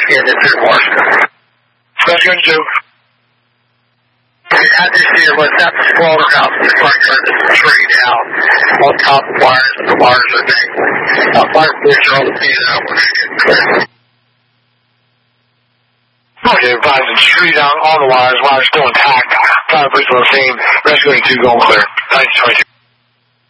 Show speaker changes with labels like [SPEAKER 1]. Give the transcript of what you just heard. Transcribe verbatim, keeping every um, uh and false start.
[SPEAKER 1] Yeah, this is Washington.
[SPEAKER 2] Rescuing two.
[SPEAKER 1] I just see what's up the slaughterhouse in the front yard. There's a tree down on top of wires, and the wires are dangling. Uh, fire police are on the scene now when they get clear.
[SPEAKER 2] Okay, advise the tree down on the wires, wires still intact. Fire police on the scene, rescuing two going clear. Nice choice.